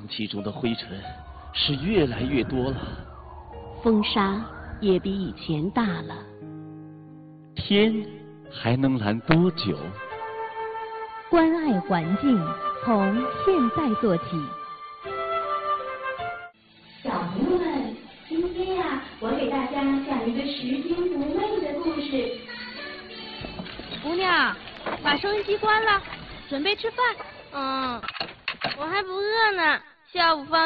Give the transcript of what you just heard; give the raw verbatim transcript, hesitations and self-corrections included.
气中的灰尘是越来越多了， 风沙也比以前大了。 天还能蓝多久？ 关爱环境，从现在做起。 小朋友们，今天呀、啊，我给大家讲一个拾金不昧的故事。 姑娘，把收音机关了，准备吃饭。嗯，我还不饿呢，下午放